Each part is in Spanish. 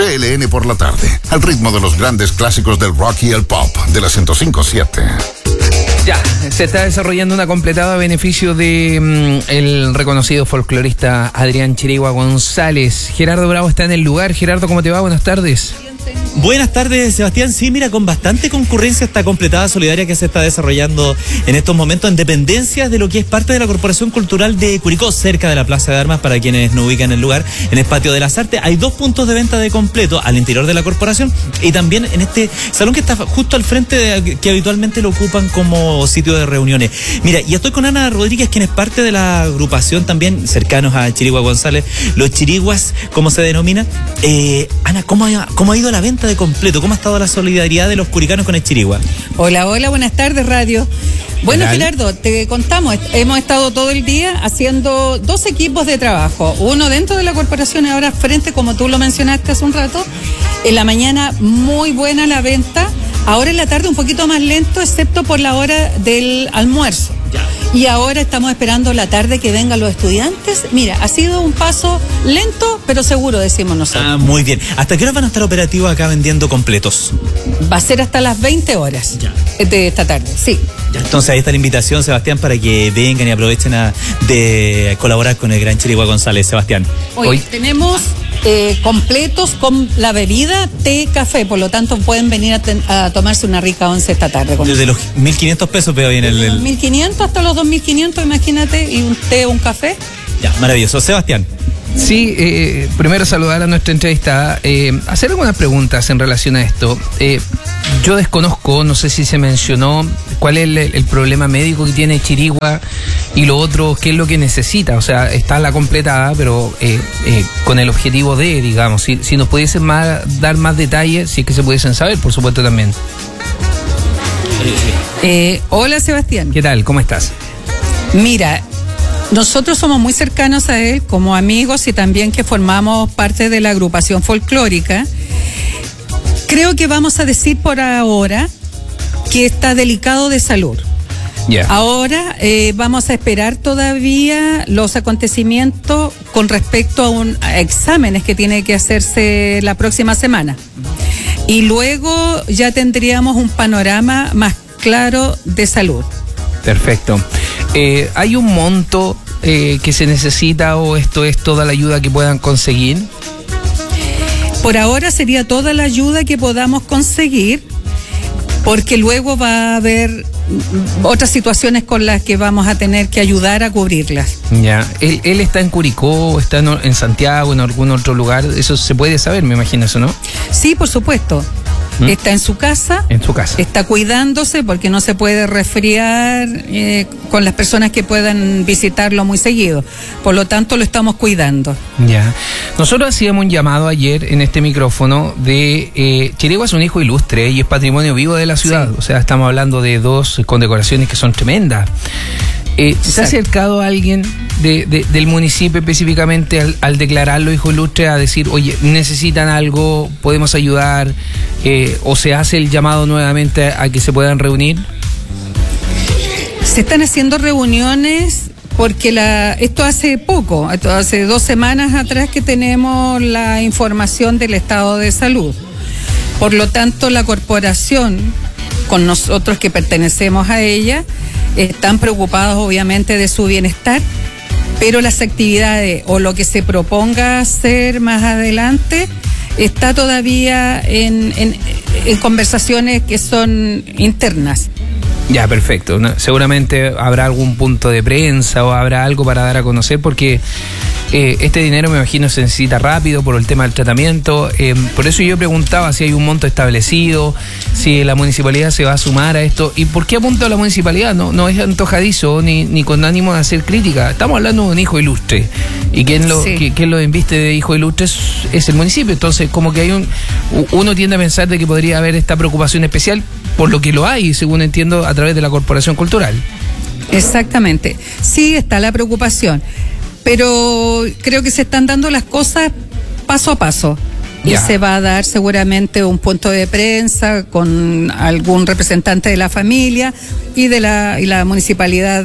BLN por la tarde, al ritmo de los grandes clásicos del rock y el pop de la 105.7. Ya, se está desarrollando una completada a beneficio de el reconocido folclorista Adrián Chirigua González. Gerardo Bravo está en el lugar. Gerardo, ¿cómo te va? Buenas tardes. Buenas tardes, Sebastián. Sí, mira, con bastante concurrencia esta completada solidaria que se está desarrollando en estos momentos en dependencias de lo que es parte de la Corporación Cultural de Curicó, cerca de la Plaza de Armas, para quienes no ubican el lugar, en el Patio de las Artes. Hay 2 puntos de venta de completo al interior de la corporación y también en este salón que está justo al frente que habitualmente lo ocupan como sitio de reuniones. Mira, y estoy con Ana Rodríguez, quien es parte de la agrupación también, cercanos a Chirigua González, los Chiriguas, como se denomina. Ana, ¿cómo ha ido la venta de completo? ¿Cómo ha estado la solidaridad de los curicanos con el Chirigua? Hola, buenas tardes, radio. Bueno, Gerardo, te contamos, hemos estado todo el día haciendo 2 equipos de trabajo, uno dentro de la corporación y ahora frente, como tú lo mencionaste hace un rato. En la mañana muy buena la venta, ahora en la tarde un poquito más lento, excepto por la hora del almuerzo. Y ahora estamos esperando la tarde que vengan los estudiantes. Mira, ha sido un paso lento, pero seguro, decimos nosotros. Ah, muy bien. ¿Hasta qué hora van a estar operativos acá vendiendo completos? Va a ser hasta las 20 horas de esta tarde, sí. Ya, entonces ahí está la invitación, Sebastián, para que vengan y aprovechen de colaborar con el gran Chirigua González, Sebastián. Hoy tenemos completos con la bebida, té, café, por lo tanto pueden venir a tomarse una rica once esta tarde. Desde los 1.500 pesos veo ahí en el... 1.500 hasta los 2.500, imagínate, y un té o un café. Ya, maravilloso. Sebastián. Sí, primero saludar a nuestra entrevistada, hacer algunas preguntas en relación a esto. Yo desconozco, no sé si se mencionó cuál es el problema médico que tiene Chirigua y lo otro, qué es lo que necesita. O sea, está la completada, pero con el objetivo de, digamos, si nos pudiesen dar más detalles, si es que se pudiesen saber, por supuesto también. Hola, Sebastián. ¿Qué tal? ¿Cómo estás? Mira, nosotros somos muy cercanos a él como amigos y también que formamos parte de la agrupación folclórica. Creo que vamos a decir por ahora que está delicado de salud. Yeah. Ahora vamos a esperar todavía los acontecimientos con respecto a exámenes que tiene que hacerse la próxima semana. Y luego ya tendríamos un panorama más claro de salud. Perfecto. ¿Hay un monto que se necesita o esto es toda la ayuda que puedan conseguir? Por ahora sería toda la ayuda que podamos conseguir, porque luego va a haber otras situaciones con las que vamos a tener que ayudar a cubrirlas. Ya, él está en Curicó, está en Santiago, en algún otro lugar, eso se puede saber, me imagino eso, ¿no? Sí, por supuesto. Está en su casa. En su casa. Está cuidándose porque no se puede resfriar con las personas que puedan visitarlo muy seguido. Por lo tanto, lo estamos cuidando. Ya. Nosotros hacíamos un llamado ayer en este micrófono de Chirigua es un hijo ilustre y es patrimonio vivo de la ciudad. Sí. O sea, estamos hablando de 2 condecoraciones que son tremendas. ¿Se ha acercado a alguien del municipio específicamente al declararlo hijo ilustre a decir, oye, necesitan algo, podemos ayudar, o se hace el llamado nuevamente a que se puedan reunir? Se están haciendo reuniones porque esto hace poco, hace 2 semanas atrás que tenemos la información del estado de salud. Por lo tanto, la corporación, con nosotros que pertenecemos a ella, están preocupados obviamente de su bienestar, pero las actividades o lo que se proponga hacer más adelante está todavía en conversaciones que son internas. Ya, perfecto. Seguramente habrá algún punto de prensa o habrá algo para dar a conocer porque este dinero me imagino se necesita rápido por el tema del tratamiento. Por eso yo preguntaba si hay un monto establecido, si la municipalidad se va a sumar a esto. ¿Y por qué apunto a la municipalidad? No es antojadizo ni con ánimo de hacer crítica. Estamos hablando de un hijo ilustre. Y quien lo inviste de hijo ilustre es el municipio. Entonces, como que hay uno tiende a pensar de que podría haber esta preocupación especial, por lo que lo hay, según entiendo, a través de la Corporación Cultural. Exactamente. Sí, está la preocupación. Pero creo que se están dando las cosas paso a paso. Ya. Y se va a dar seguramente un punto de prensa con algún representante de la familia y la municipalidad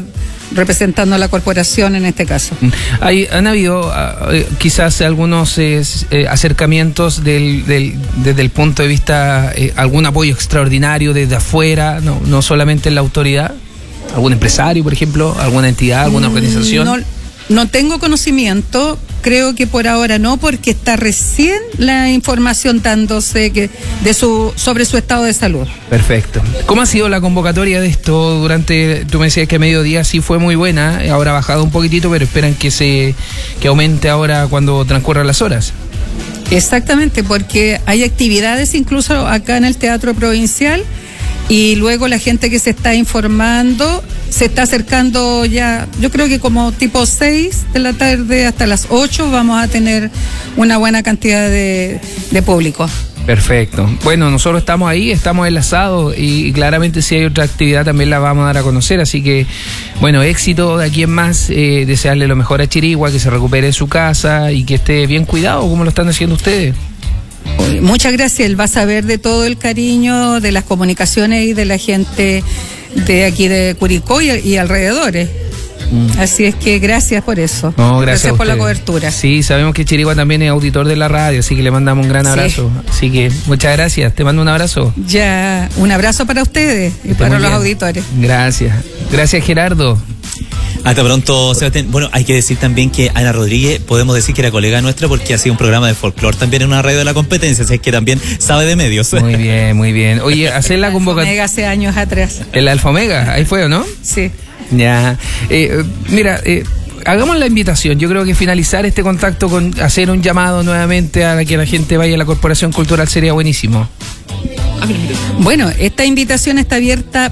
representando a la corporación en este caso. Han habido quizás algunos acercamientos desde el punto de vista, algún apoyo extraordinario desde afuera, no solamente en la autoridad, algún empresario, por ejemplo, alguna entidad, alguna organización. No tengo conocimiento, creo que por ahora no, porque está recién la información dándose sobre su estado de salud. Perfecto. ¿Cómo ha sido la convocatoria de esto durante, tú me decías que a mediodía sí fue muy buena, ahora ha bajado un poquitito, pero esperan que aumente ahora cuando transcurran las horas? Exactamente, porque hay actividades incluso acá en el Teatro Provincial y luego la gente que se está informando se está acercando ya, yo creo que como tipo 6 de la tarde hasta las 8 vamos a tener una buena cantidad de público. Perfecto. Bueno, nosotros estamos ahí, estamos enlazados y claramente si hay otra actividad también la vamos a dar a conocer, así que bueno, éxito de aquí en más, desearle lo mejor a Chirigua, que se recupere en su casa y que esté bien cuidado como lo están haciendo ustedes. Muchas gracias, él va a saber de todo el cariño de las comunicaciones y de la gente de aquí de Curicó y alrededores. Así es que gracias por eso. No, gracias por la cobertura. Sí, sabemos que Chirigua también es auditor de la radio, así que le mandamos un gran abrazo. Sí. Así que muchas gracias, te mando un abrazo. Ya, un abrazo para ustedes y para los auditores. Gracias. Gracias, Gerardo. Hasta pronto, Sebastián. Bueno, hay que decir también que Ana Rodríguez, podemos decir que era colega nuestra porque ha sido un programa de folclore también en una radio de la competencia, así que también sabe de medios. Muy bien, muy bien. Oye, hacer la convocatoria. Hace años atrás. ¿El Alfa Omega? Ahí fue, ¿o no? Sí. Ya. Mira, hagamos la invitación. Yo creo que finalizar este contacto con hacer un llamado nuevamente a que la gente vaya a la Corporación Cultural sería buenísimo. Bueno, esta invitación está abierta